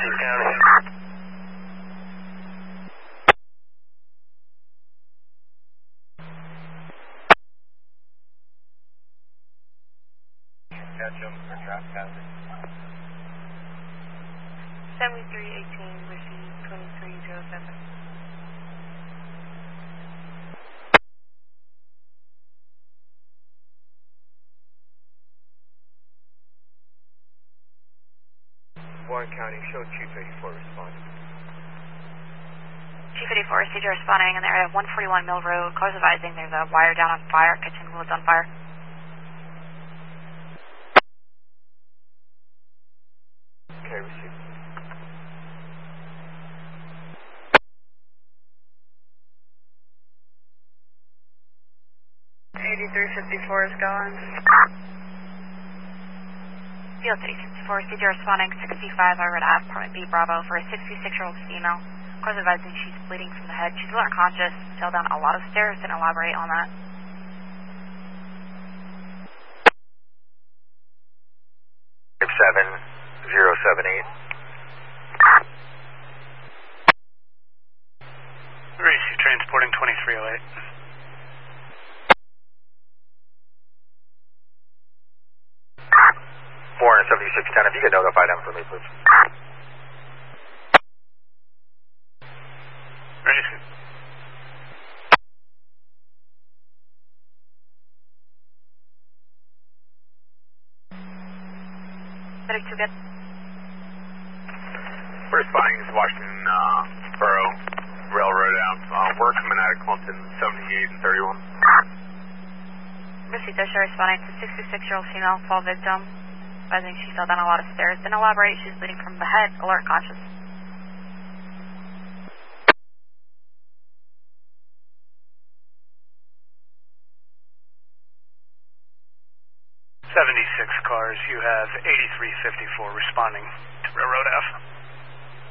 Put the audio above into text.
Merced County. Catch them for traffic hazard. 7318, receive 2307. Warren County, show Chief 84 respond. Chief 84, CJ responding in the area of 141 Mill Road. Cars advising there's a wire down on fire, kitchen wood's on fire. Okay, receive. $8354 is going. Field 364, CJ responding 65 Ira Ave, apartment B, Bravo, for a 66-year-old female. Cars advising she's bleeding from the head. She's a little unconscious, fell down a lot of stairs. Didn't elaborate on that. Seven 078. Receive transporting 2308. 47610, if you could notify them for me, please. Receive. Medic 2 good. We're responding to Washington Borough Railroad Ave. We're coming out of Clinton 78 and 31. Mercy Fisher responding to 66-year-old female, fall victim. Advising she fell down a lot of stairs. Didn't elaborate. She's bleeding from the head, alert, conscious. $76 cars, you have 8354 responding to Railroad Ave.